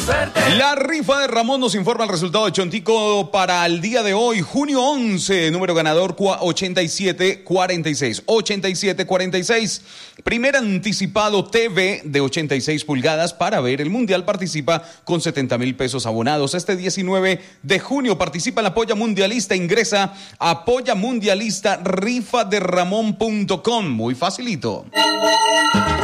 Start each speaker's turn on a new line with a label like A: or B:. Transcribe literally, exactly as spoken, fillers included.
A: suerte.
B: La rifa de Ramón nos informa el resultado de Chontico para el día de hoy, junio once, número ganador ochenta y siete cuarenta y seis. ochenta y siete cuarenta y seis. Primer anticipado T V de ochenta y seis pulgadas para ver el Mundial. Participa con setenta mil pesos abonados. Este diecinueve de junio participa en la Polla Mundialista. Ingresa a Polla Mundialista rifa de ramón punto com. Muy facilito.